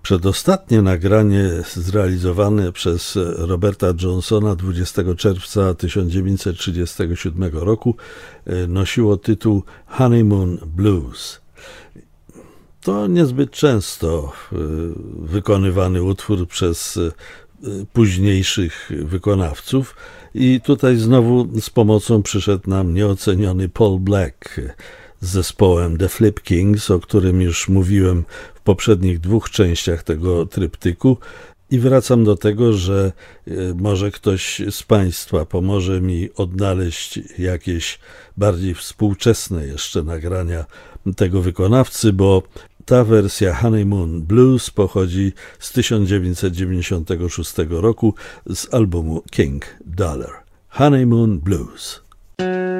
Przedostatnie nagranie zrealizowane przez Roberta Johnsona 20 czerwca 1937 roku nosiło tytuł Honeymoon Blues. To niezbyt często wykonywany utwór przez późniejszych wykonawców i tutaj znowu z pomocą przyszedł nam nieoceniony Paul Black z zespołem The Flip Kings, o którym już mówiłem w poprzednich dwóch częściach tego tryptyku i wracam do tego, że może ktoś z Państwa pomoże mi odnaleźć jakieś bardziej współczesne jeszcze nagrania tego wykonawcy, bo ta wersja Honeymoon Blues pochodzi z 1996 roku z albumu King Dollar. Honeymoon Blues.